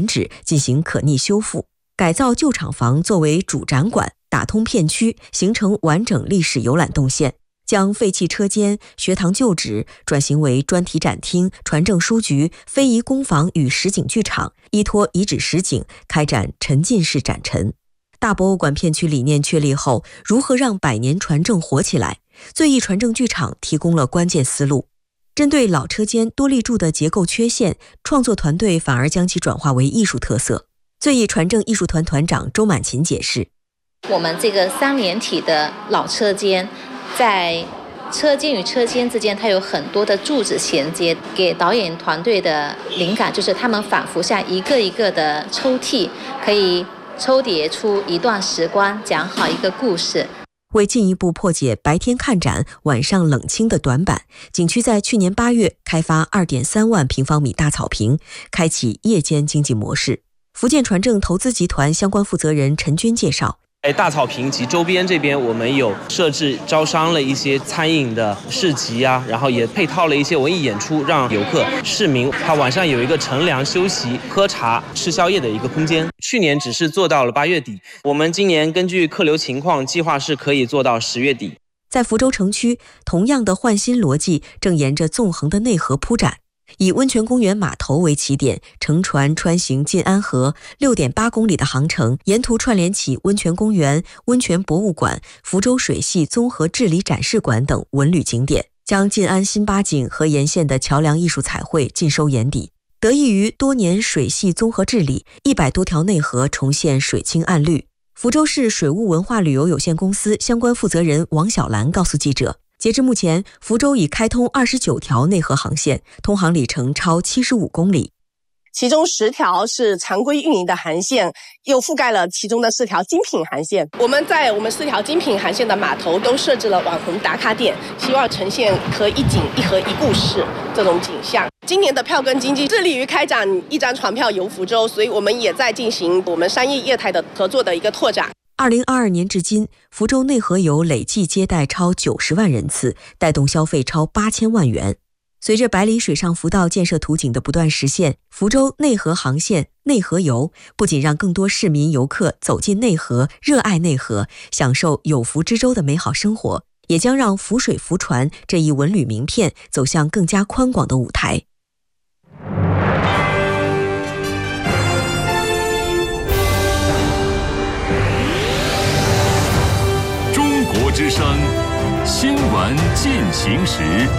址进行可逆修复，改造旧厂房作为主展馆，打通片区，形成完整历史游览动线，将废弃车间、学堂旧址转型为专题展厅、传政书局、非遗工坊与实景剧场，依托遗址实景开展沉浸式展陈。大博物馆片区理念确立后，如何让百年传政活起来？最艺传政剧场提供了关键思路。针对老车间多立柱的结构缺陷，创作团队反而将其转化为艺术特色。最艺传政艺术团团长周满琴解释， 我们这个3连体的老车间，在车间与车间之间它有很多的柱子衔接，给导演团队的灵感就是他们仿佛像一个一个的抽屉，可以抽叠出一段时光，讲好一个故事。 为进一步破解白天看展、晚上冷清的短板，景区在去年8月开发2.3万平方米大草坪，开启夜间经济模式。福建传政投资集团相关负责人陈军介绍， 大草坪及周边这边，我们有设置招商了一些餐饮的市集啊，然后也配套了一些文艺演出，让游客市民他晚上有一个乘凉休息、喝茶、吃宵夜的一个空间。去年只是做到了8月底，我们今年根据客流情况，计划是可以做到10月底。 在福州城区，同样的换新逻辑正沿着纵横的内河铺展。以温泉公园码头为起点，乘船穿行晋安河6.8公里的航程，沿途串联起温泉公园、温泉博物馆、福州水系综合治理展示馆等文旅景点，将晋安新八景和沿线的桥梁艺术彩绘尽收眼底。得益于多年水系综合治理，100多条内河重现水清岸绿。福州市水务文化旅游有限公司相关负责人王小兰告诉记者，截至目前，福州已开通29条内河航线，通航里程超75公里。 其中10条是常规运营的航线，又覆盖了其中的4条精品航线。我们在我们4条精品航线的码头都设置了网红打卡点，希望呈现河一景一河一故事这种景象。今年的票根经济致力于开展1张船票游福州，所以我们也在进行我们商业业态的合作的一个拓展。 2022年至今，福州内河游累计接待超90万人次，带动消费超8000万元。随着百里水上浮道建设图景的不断实现，福州内河航线内河游不仅让更多市民游客走进内河，热爱内河，享受有福之州的美好生活，也将让浮水浮船这一文旅名片走向更加宽广的舞台。 中国之声新闻进行时。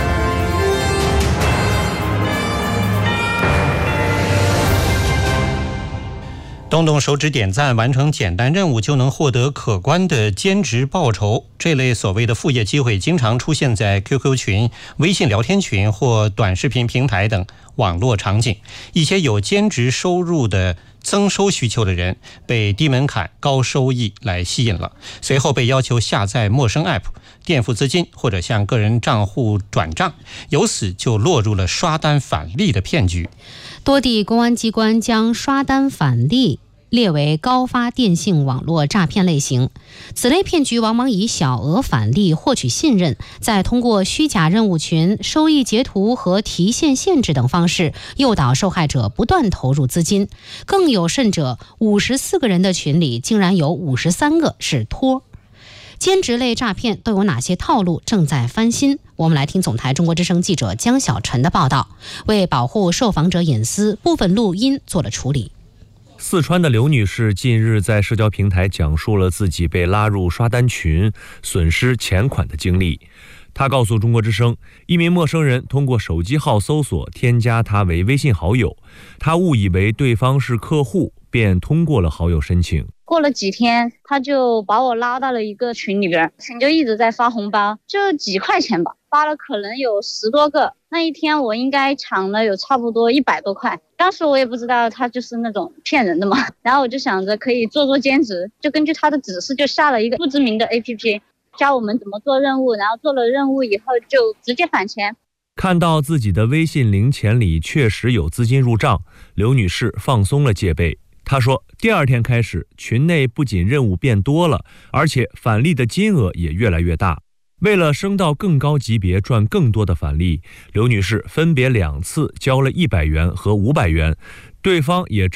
动动手指点赞，完成简单任务就能获得可观的兼职报酬。这类所谓的副业机会经常出现在 QQ 群、微信聊天群或短视频平台等网络场景。一些有兼职收入的增收需求的人被低门槛高收益来吸引了，随后被要求下载陌生 app 垫付资金或者向个人账户转账，由此就落入了刷单返利的骗局。 多地公安机关将刷单返利列为高发电信网络诈骗类型。此类骗局往往以小额返利获取信任，再通过虚假任务群、收益截图和提现限制等方式诱导受害者不断投入资金。更有甚者，54个人的群里竟然有53个是托。兼职类诈骗都有哪些套路正在翻新？我们来听总台中国之声记者江小晨的报道。为保护受访者隐私，部分录音做了处理。 四川的刘女士近日在社交平台讲述了自己被拉入刷单群、损失钱款的经历。她告诉中国之声，一名陌生人通过手机号搜索添加她为微信好友，她误以为对方是客户，便通过了好友申请。 过了几天，他就把我拉到了一个群里边，群就一直在发红包，就几块钱吧，发了可能有10多个。那一天我应该抢了有差不多100多块，当时我也不知道他就是那种骗人的嘛，然后我就想着可以做兼职，就根据他的指示就下了一个不知名的 APP， 教我们怎么做任务，然后做了任务以后就直接返钱。 看到自己的微信零钱里确实有资金入账，刘女士放松了戒备。她说，第2天开始，群内不仅任务变多了，而且返利的金额也越来越大。为了升到更高级别赚更多的返利，刘女士分别2次交了100元和500元，对方也